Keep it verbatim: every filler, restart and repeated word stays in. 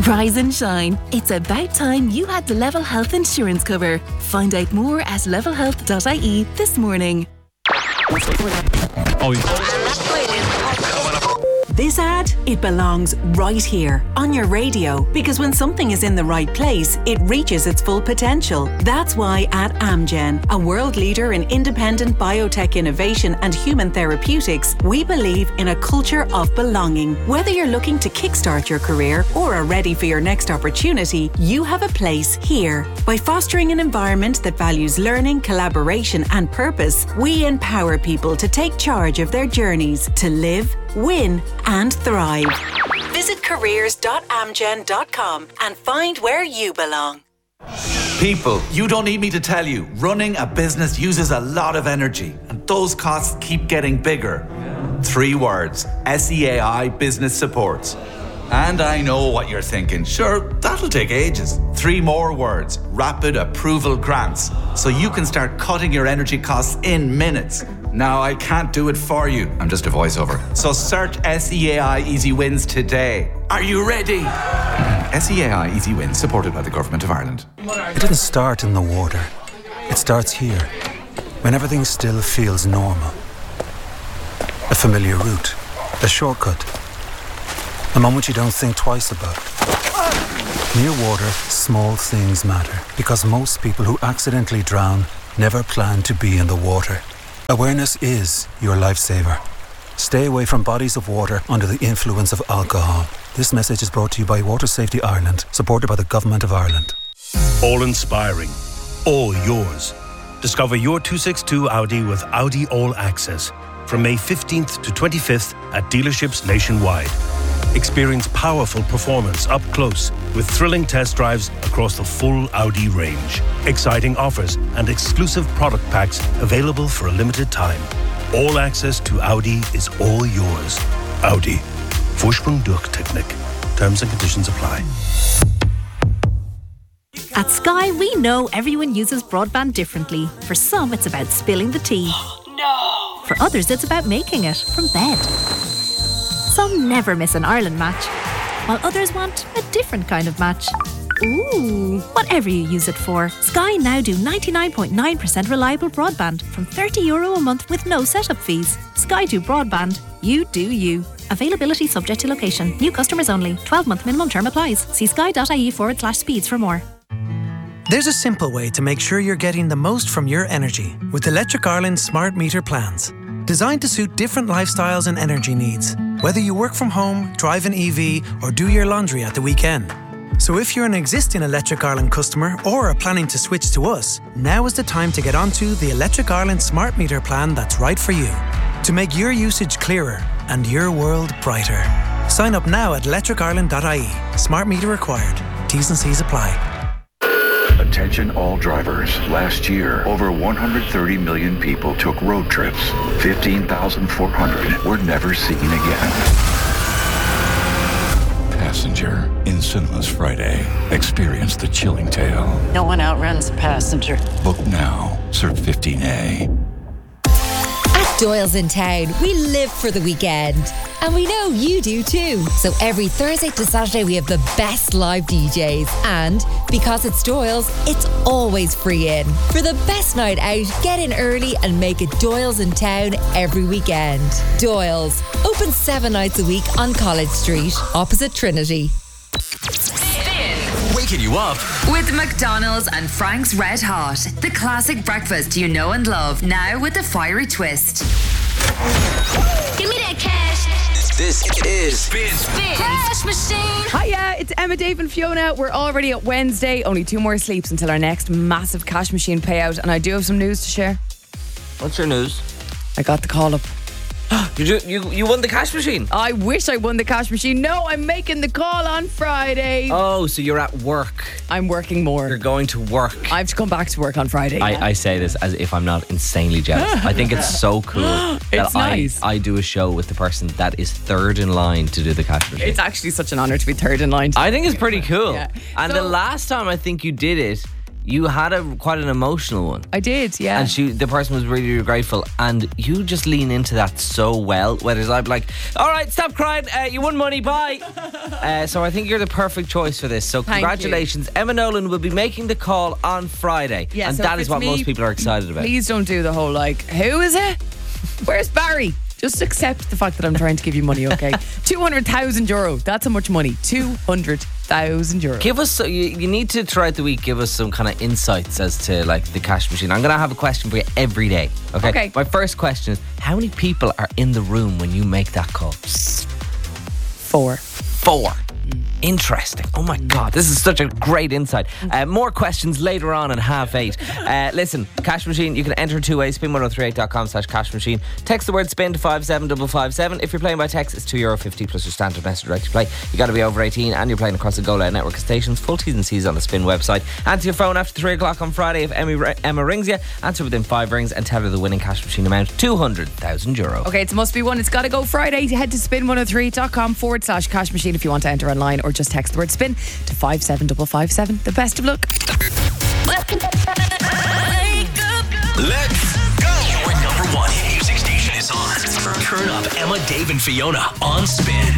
Rise and shine. It's about time you had the Level Health insurance cover. Find out more at level health dot I E this morning. Oh, This ad, it belongs right here on your radio, because when something is in the right place, it reaches its full potential. That's why at Amgen, a world leader in independent biotech innovation and human therapeutics, we believe in a culture of belonging. Whether you're looking to kickstart your career or are ready for your next opportunity, you have a place here. By fostering an environment that values learning, collaboration and purpose, we empower people to take charge of their journeys to live, win and thrive. Visit careers dot amgen dot com and find where you belong. People, you don't need me to tell you, running a business uses a lot of energy and those costs keep getting bigger. Three words, S E A I Business Supports. And I know what you're thinking, sure, that'll take ages. Three more words, Rapid Approval Grants, so you can start cutting your energy costs in minutes. Now, I can't do it for you. I'm just a voiceover. So search S E A I Easy Wins today. Are you ready? S E A I Easy Wins, supported by the Government of Ireland. It didn't start in the water. It starts here, when everything still feels normal. A familiar route, a shortcut, a moment you don't think twice about. Near water, small things matter, because most people who accidentally drown never plan to be in the water. Awareness is your lifesaver. Stay away from bodies of water under the influence of alcohol. This message is brought to you by Water Safety Ireland, supported by the Government of Ireland. All inspiring, all yours. Discover your two sixty-two Audi with Audi All Access from May fifteenth to twenty-fifth at dealerships nationwide. Experience powerful performance up close with thrilling test drives across the full Audi range. Exciting offers and exclusive product packs available for a limited time. All access to Audi is all yours. Audi. Vorsprung durch Technik. Terms and conditions apply. At Sky, we know everyone uses broadband differently. For some, it's about spilling the tea. No! For others, it's about making it from bed. Some never miss an Ireland match, while others want a different kind of match. Ooh, whatever you use it for, Sky now do ninety-nine point nine percent reliable broadband from thirty euro a month with no setup fees. Sky do broadband, you do you. Availability subject to location. New customers only. twelve-month minimum term applies. See sky.ie forward slash speeds for more. There's a simple way to make sure you're getting the most from your energy with Electric Ireland smart meter plans. Designed to suit different lifestyles and energy needs, whether you work from home, drive an E V, or do your laundry at the weekend. So if you're an existing Electric Ireland customer or are planning to switch to us, now is the time to get onto the Electric Ireland smart meter plan that's right for you. To make your usage clearer and your world brighter. Sign up now at electric ireland dot I E. Smart meter required. T's and C's apply. Attention all drivers. Last year, over one hundred thirty million people took road trips. fifteen thousand four hundred were never seen again. Passenger in cinemas Friday. Experience the chilling tale. No one outruns a passenger. Book now. Cert fifteen A. At Doyle's in Town, we live for the weekend. And we know you do too. So every Thursday to Saturday, we have the best live D Js. And because it's Doyle's, it's always free in. For the best night out, get in early and make it Doyle's in Town every weekend. Doyle's, open seven nights a week on College Street, opposite Trinity. Waking you up with McDonald's and Frank's Red Hot, the classic breakfast you know and love, now with a fiery twist. Give me that cash. This is Spin. Spin. Cash machine. Hiya, it's Emma, Dave and Fiona. We're already at Wednesday. Only two more sleeps until our next massive cash machine payout. And I do have some news to share. What's your news? I got the call up. You, do, you you won the cash machine? I wish I won the cash machine. No, I'm making the call on Friday. Oh, so you're at work. I'm working more. You're going to work. I have to come back to work on Friday. I, I say this as if I'm not insanely jealous. I think it's so cool that It's nice. I, I do a show with the person that is third in line to do the cash machine. It's actually such an honour to be third in line. I think it's pretty cool. Yeah. And So- the last time I think you did it, you had a quite an emotional one. I did, yeah. And she, the person was really, really grateful. And you just lean into that so well. Whereas I'm like, all right, stop crying. Uh, you won money, bye. uh, so I think you're the perfect choice for this. So Thank congratulations. you. Emma Nolan will be making the call on Friday. Yeah, and so that if is it's what me, most people are excited about. Please don't do the whole like, who is it? Where's Barry? Just accept the fact that I'm trying to give you money, okay? two hundred thousand euro. That's how much money. two hundred thousand euro. Give us, you, you need to throughout the week give us some kind of insights as to like the cash machine. I'm going to have a question for you every day, okay? Okay. My first question is, how many people are in the room when you make that call? Four. Four. Interesting. Oh my God, this is such a great insight. Uh, more questions later on in half eight. Uh, listen, cash machine, you can enter two ways. spin ten thirty-eight dot com slash cash machine. Text the word spin to five seven five five seven. If you're playing by text, it's two euro fifty plus your standard message right to play. You got to be over eighteen and you're playing across the Go Loud network of stations. Full T's and C's on the Spin website. Answer your phone after three o'clock on Friday. If Emma, Emma rings you, answer within five rings and tell her the winning cash machine amount, two hundred thousand euro. Okay, it must be one. It's got to go Friday. Head to spin ten thirty-eight dot com forward slash cash machine if you want to enter online, or just text the word spin to five seven five five seven. The best of luck. Let's go. Your number one hit music station is on. Turn up Emma, Dave, and Fiona on Spin.